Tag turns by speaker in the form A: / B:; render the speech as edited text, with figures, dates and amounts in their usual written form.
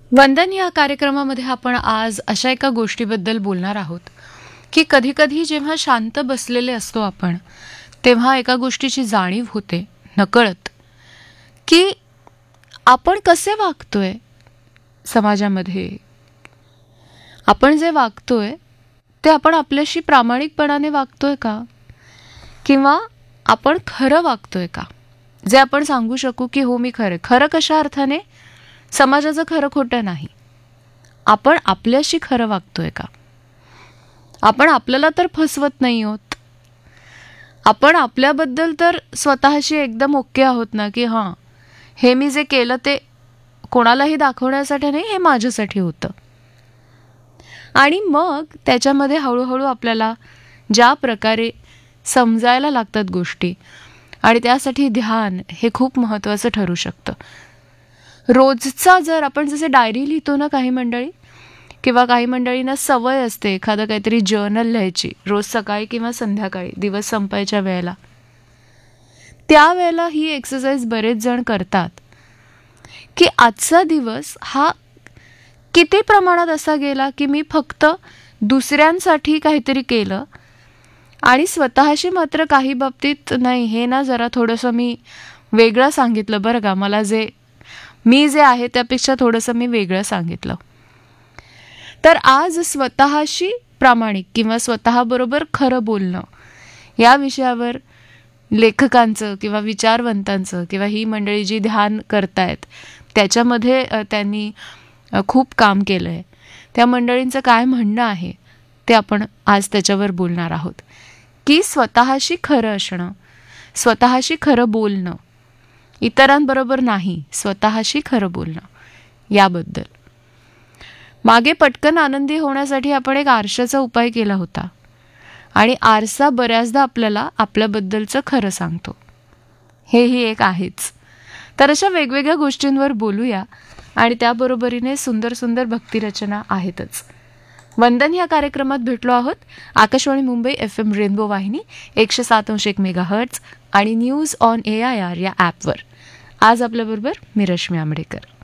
A: वंदन या कार्यक्रमामध्ये आपण आज अशा एका गोष्टीबद्दल बोलणार आहोत की कधी कधी जेव्हा शांत बसलेले असतो आपण तेव्हा एका गोष्टीची जाणीव होते नकळत की आपण कसे वागतोय समाजामध्ये. आपण जे वागतोय ते आपण आपल्याशी प्रामाणिकपणाने वागतोय का, किंवा आपण खरं वागतोय का, जे आपण सांगू शकू की हो मी खरं. खरं कशा अर्थाने, समाजाचं खरं खोटं नाही, आपण आपल्याशी खरं वागतोय का. आपण आपल्याला तर फसवत नाही आहोत, आपण आपल्याबद्दल तर स्वतःशी एकदम ओके आहोत ना की हां हे मी जे केलं ते कोणालाही दाखवण्यासाठी नाही, हे माझ्यासाठी होतं. आणि मग त्याच्यामध्ये हळूहळू आपल्याला ज्या प्रकारे समजायला लागतात गोष्टी, आणि त्यासाठी ध्यान हे खूप महत्त्वाचं ठरू शकतं. रोजचा जर आपण जसे डायरी लिहितो ना काही मंडळी, किंवा काही मंडळींना सवय असते एखादं काहीतरी जर्नल लिहायची रोज सकाळी किंवा संध्याकाळी दिवस संपायच्या वेळेला, त्यावेळेला ही एक्सरसाइज बरेच जण करतात की आजचा दिवस हा किती प्रमाणात असा गेला की मी फक्त दुसऱ्यांसाठी काहीतरी केलं आणि स्वतःशी मात्र काही बाबतीत नाही, हे ना जरा थोडंसं मी वेगळं सांगितलं बरं का, मला मी जे आहे त्यापेक्षा थोडंसं मी वेगळं सांगितलं. तर आज स्वतःशी प्रामाणिक किंवा स्वतःबरोबर खरं बोलणं या विषयावर लेखकांचं किंवा विचारवंतांचं किंवा ही मंडळी जी ध्यान करतायत त्याच्यामध्ये त्यांनी खूप काम केलं आहे, त्या मंडळींचं काय म्हणणं आहे ते आपण आज त्याच्यावर बोलणार आहोत. की स्वतःशी खरं असणं, स्वतःशी खरं बोलणं, इतरांबरोबर नाही, स्वतःशी खरं बोलणं याबद्दल. मागे पटकन आनंदी होण्यासाठी आपण एक आरशाचा उपाय केला होता, आणि आरसा बऱ्याचदा आपल्याला आपल्याबद्दलचं खरं सांगतो, हेही एक आहेच. तर अशा वेगवेगळ्या गोष्टींवर बोलूया, आणि त्याबरोबरीने सुंदर सुंदर भक्तिरचना आहेतच. वंदन या कार्यक्रमात भेटलो आहोत आकाशवाणी मुंबई FM रेनबो वाहिनी 107.1 मेगाहर्ट्ज आणि न्यूज ऑन AIR या ॲपवर. आज आपल्याबरोबर मी रश्मी आंबेडकर.